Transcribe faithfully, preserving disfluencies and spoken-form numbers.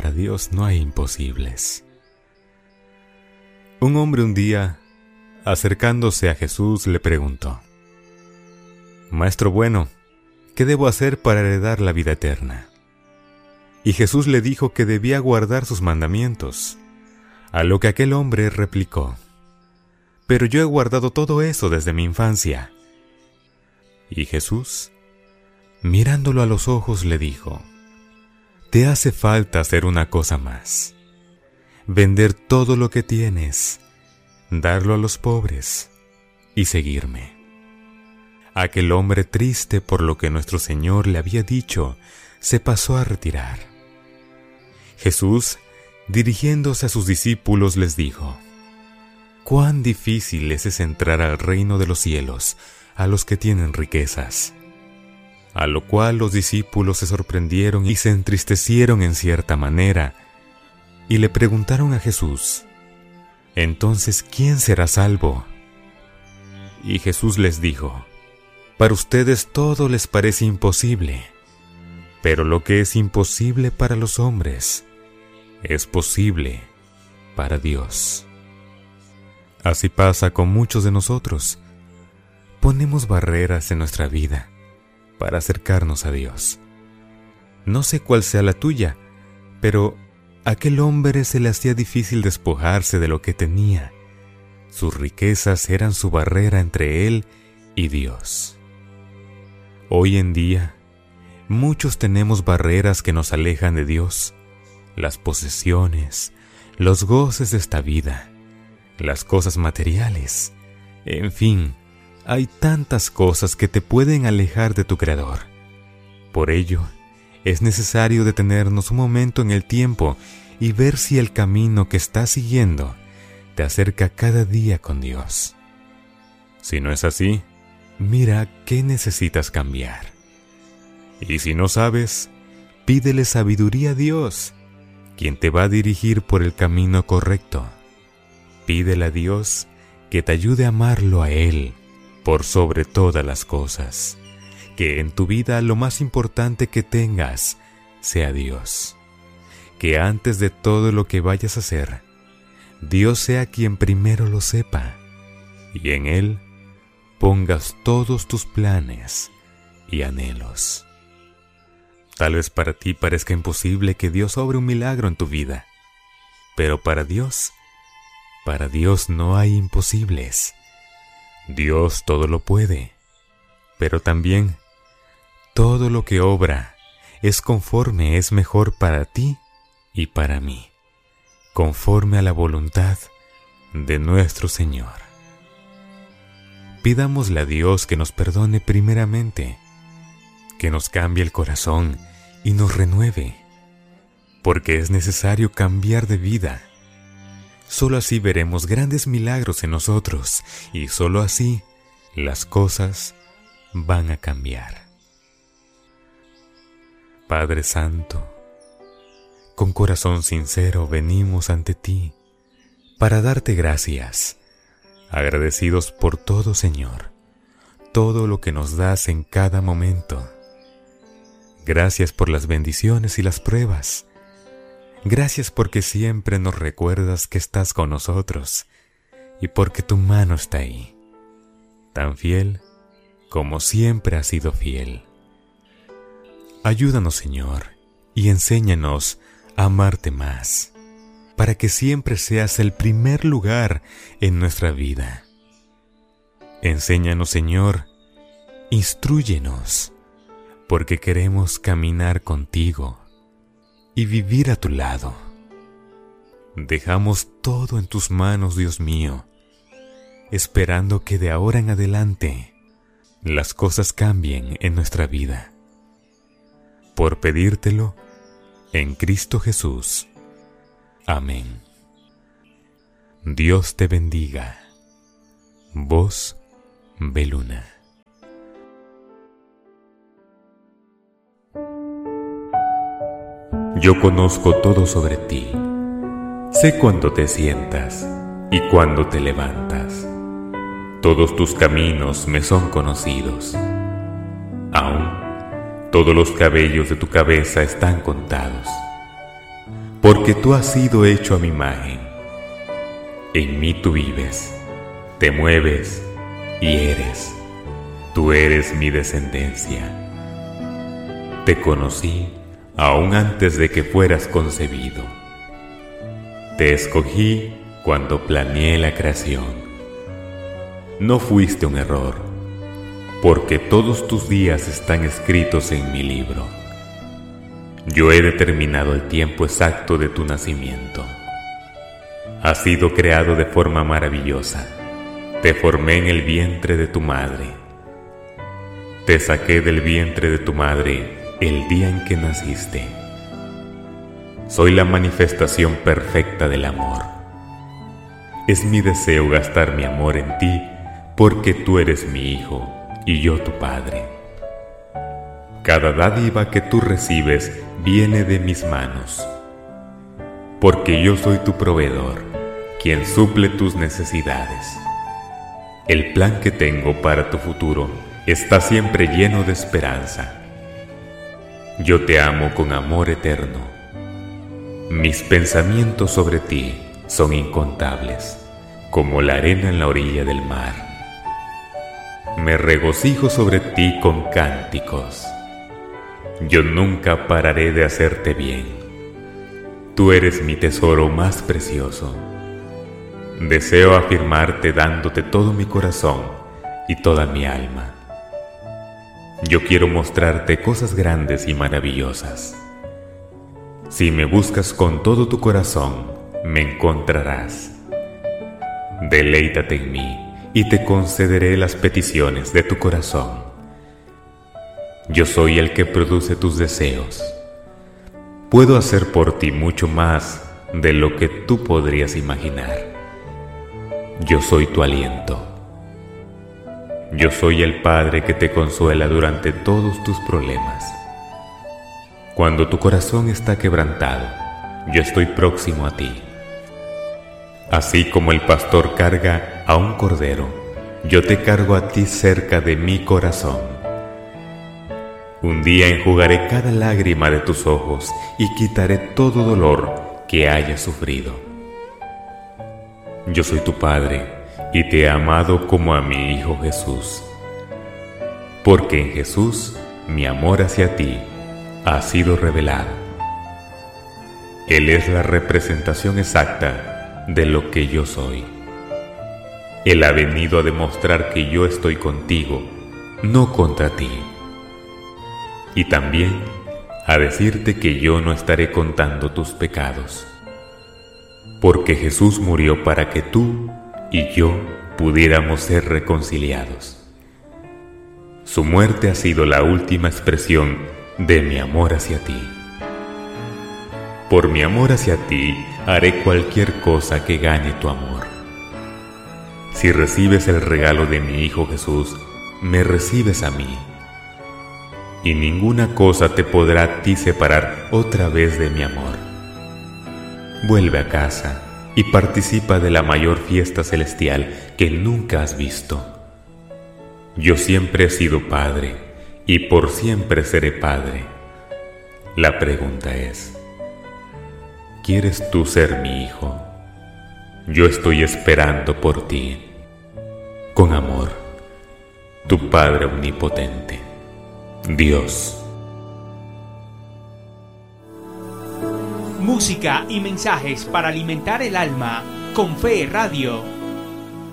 para Dios no hay imposibles. Un hombre un día, acercándose a Jesús, le preguntó: Maestro bueno, ¿qué debo hacer para heredar la vida eterna? Y Jesús le dijo que debía guardar sus mandamientos, a lo que aquel hombre replicó: Pero yo he guardado todo eso desde mi infancia. Y Jesús, mirándolo a los ojos, le dijo: Te hace falta hacer una cosa más: vender todo lo que tienes, darlo a los pobres y seguirme. Aquel hombre, triste por lo que nuestro Señor le había dicho, se pasó a retirar. Jesús, dirigiéndose a sus discípulos, les dijo: Cuán difícil es entrar al reino de los cielos a los que tienen riquezas. A lo cual los discípulos se sorprendieron y se entristecieron en cierta manera, y le preguntaron a Jesús: Entonces, ¿quién será salvo? Y Jesús les dijo: Para ustedes todo les parece imposible, pero lo que es imposible para los hombres es posible para Dios. Así pasa con muchos de nosotros. Ponemos barreras en nuestra vida para acercarnos a Dios. No sé cuál sea la tuya, pero a aquel hombre se le hacía difícil despojarse de lo que tenía. Sus riquezas eran su barrera entre él y Dios. Hoy en día, muchos tenemos barreras que nos alejan de Dios: las posesiones, los goces de esta vida, las cosas materiales. En fin, hay tantas cosas que te pueden alejar de tu Creador. Por ello, es necesario detenernos un momento en el tiempo y ver si el camino que estás siguiendo te acerca cada día con Dios. Si no es así, mira qué necesitas cambiar. Y si no sabes, pídele sabiduría a Dios, quien te va a dirigir por el camino correcto. Pídele a Dios que te ayude a amarlo a Él por sobre todas las cosas. Que en tu vida lo más importante que tengas sea Dios. Que antes de todo lo que vayas a hacer, Dios sea quien primero lo sepa, y en Él pongas todos tus planes y anhelos. Tal vez para ti parezca imposible que Dios obre un milagro en tu vida, pero para Dios, para Dios no hay imposibles. Dios todo lo puede, pero también todo lo que obra es conforme es mejor para ti y para mí, conforme a la voluntad de nuestro Señor. Pidámosle a Dios que nos perdone primeramente, que nos cambie el corazón y nos renueve, porque es necesario cambiar de vida. Solo así veremos grandes milagros en nosotros, y solo así las cosas van a cambiar. Padre Santo, con corazón sincero venimos ante ti para darte gracias, agradecidos por todo, Señor, todo lo que nos das en cada momento. Gracias por las bendiciones y las pruebas. Gracias porque siempre nos recuerdas que estás con nosotros y porque tu mano está ahí, tan fiel como siempre has sido fiel. Ayúdanos, Señor, y enséñanos a amarte más, para que siempre seas el primer lugar en nuestra vida. Enséñanos, Señor, instrúyenos, porque queremos caminar contigo y vivir a tu lado. Dejamos todo en tus manos, Dios mío, esperando que de ahora en adelante las cosas cambien en nuestra vida. Por pedírtelo en Cristo Jesús. Amén. Dios te bendiga. Voz Beluna. Yo conozco todo sobre ti. Sé cuándo te sientas y cuándo te levantas. Todos tus caminos me son conocidos. Aún todos los cabellos de tu cabeza están contados. porque tú has sido hecho a mi imagen. En mí tú vives, te mueves y eres. Tú eres mi descendencia. Te conocí aún antes de que fueras concebido. Te escogí cuando planeé la creación. No fuiste un error, porque todos tus días están escritos en mi libro. Yo he determinado el tiempo exacto de tu nacimiento. Has sido creado de forma maravillosa. Te formé en el vientre de tu madre. Te saqué del vientre de tu madre el día en que naciste. Soy la manifestación perfecta del amor. Es mi deseo gastar mi amor en ti, porque tú eres mi hijo y yo tu padre. Cada dádiva que tú recibes viene de mis manos, porque yo soy tu proveedor, quien suple tus necesidades. El plan que tengo para tu futuro está siempre lleno de esperanza. Yo te amo con amor eterno. Mis pensamientos sobre ti son incontables, como la arena en la orilla del mar. Me regocijo sobre ti con cánticos. Yo nunca pararé de hacerte bien. Tú eres mi tesoro más precioso. Deseo afirmarte dándote todo mi corazón y toda mi alma. Yo quiero mostrarte cosas grandes y maravillosas. Si me buscas con todo tu corazón, me encontrarás. Deleítate en mí y te concederé las peticiones de tu corazón. Yo soy el que produce tus deseos. Puedo hacer por ti mucho más de lo que tú podrías imaginar. Yo soy tu aliento. Yo soy el Padre que te consuela durante todos tus problemas. Cuando tu corazón está quebrantado, yo estoy próximo a ti. Así como el pastor carga a un cordero, yo te cargo a ti cerca de mi corazón. Un día enjugaré cada lágrima de tus ojos y quitaré todo dolor que hayas sufrido. Yo soy tu Padre y te he amado como a mi Hijo Jesús. Porque en Jesús mi amor hacia ti ha sido revelado. Él es la representación exacta de lo que yo soy. Él ha venido a demostrar que yo estoy contigo, no contra ti. Y también a decirte que yo no estaré contando tus pecados. Porque Jesús murió para que tú y yo pudiéramos ser reconciliados. Su muerte ha sido la última expresión de mi amor hacia ti. Por mi amor hacia ti, haré cualquier cosa que gane tu amor. Si recibes el regalo de mi Hijo Jesús, me recibes a mí. Y ninguna cosa te podrá a ti separar otra vez de mi amor. Vuelve a casa y participa de la mayor fiesta celestial que nunca has visto. Yo siempre he sido padre y por siempre seré padre. La pregunta es, ¿quieres tú ser mi hijo? Yo estoy esperando por ti. Con amor, tu Padre Omnipotente, Dios. Música y mensajes para alimentar el alma con Fe Radio.